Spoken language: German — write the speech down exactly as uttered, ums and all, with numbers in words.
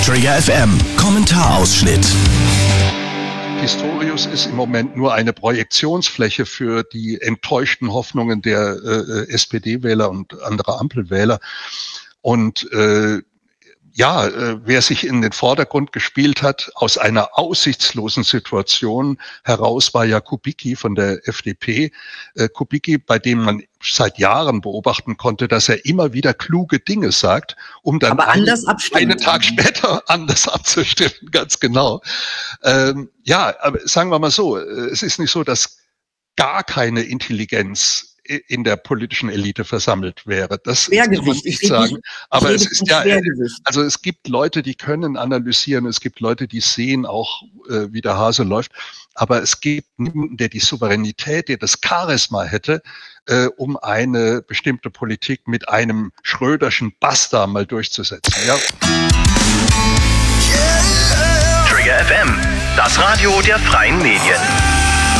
Trigger F M, Kommentarausschnitt. Pistorius ist im Moment nur eine Projektionsfläche für die enttäuschten Hoffnungen der äh, S P D-Wähler und anderer Ampelwähler. Und äh, ja, äh, wer sich in den Vordergrund gespielt hat, aus einer aussichtslosen Situation heraus, war ja Kubicki von der F D P. Äh, Kubicki, bei dem man seit Jahren beobachten konnte, dass er immer wieder kluge Dinge sagt, um dann Aber anders einen, abstimmen. einen Tag später anders abzustimmen, ganz genau. Ähm, ja, aber sagen wir mal so, es ist nicht so, dass gar keine Intelligenz in der politischen Elite versammelt wäre. Das kann man nicht sagen. Nicht, aber es ist ja, also es gibt Leute, die können analysieren, es gibt Leute, die sehen auch, äh, wie der Hase läuft. Aber es gibt niemanden, der die Souveränität, der das Charisma hätte, äh, um eine bestimmte Politik mit einem Schröderschen Basta mal durchzusetzen. Ja? Trigger F M, das Radio der freien Medien.